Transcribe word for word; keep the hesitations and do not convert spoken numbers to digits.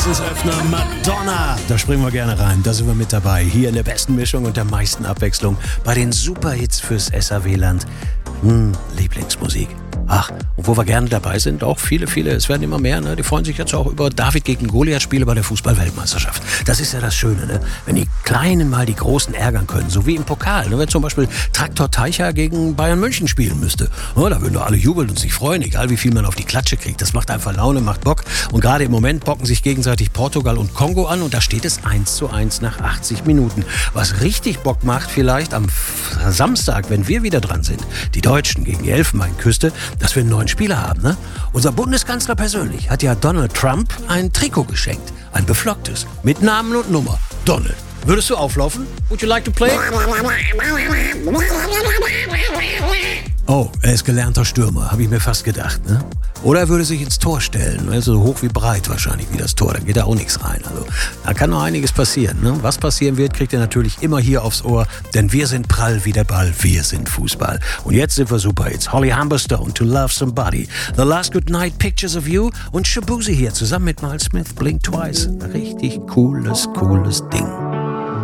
Öffner Madonna. Da springen wir gerne rein. Da sind wir mit dabei. Hier in der besten Mischung und der meisten Abwechslung bei den Superhits fürs S A W-Land. Hm, Lieblingsmusik. Ach, und wo wir gerne dabei sind, auch viele, viele, es werden immer mehr, ne? Die freuen sich jetzt auch über David gegen Goliath-Spiele bei der Fußball-Weltmeisterschaft. Das ist ja das Schöne, ne? Wenn die Kleinen mal die Großen ärgern können, so wie im Pokal. Ne? Wenn zum Beispiel Traktor Teicher gegen Bayern München spielen müsste. Ne? Da würden doch alle jubeln und sich freuen, egal wie viel man auf die Klatsche kriegt. Das macht einfach Laune, macht Bock. Und gerade im Moment bocken sich gegenseitig Portugal und Kongo an und da steht es eins zu eins nach achtzig Minuten. Was richtig Bock macht vielleicht am Samstag, wenn wir wieder dran sind, die Deutschen gegen die Elfenbeinküste, dass wir einen neuen Spieler haben. Ne? Unser Bundeskanzler persönlich hat ja Donald Trump ein Trikot geschenkt. Ein beflocktes. Mit Namen und Nummer. Donald, würdest du auflaufen? Would you like to play? Oh, er ist gelernter Stürmer, habe ich mir fast gedacht. Ne? Oder er würde sich ins Tor stellen, also so hoch wie breit wahrscheinlich wie das Tor, da geht da auch nichts rein. Also da kann noch einiges passieren. Ne? Was passieren wird, kriegt ihr natürlich immer hier aufs Ohr, denn wir sind prall wie der Ball, wir sind Fußball. Und jetzt sind wir super Hits. Holly Humberstone, To Love Somebody, The Last Good Night, Pictures of You und Shabuzi hier zusammen mit Miles Smith, Blink Twice. Richtig cooles, cooles Ding.